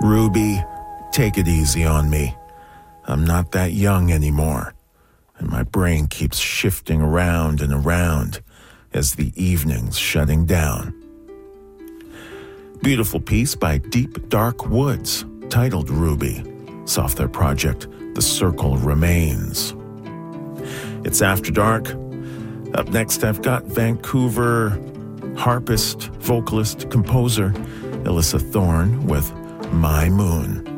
Ruby, take it easy on me. I'm not that young anymore, and my brain keeps shifting around and around as the evening's shutting down. Beautiful piece by Deep Dark Woods, titled Ruby, off their project The Circle Remains. It's After Dark. Up next, I've got Vancouver harpist, vocalist, composer Alyssa Thorne with My Moon.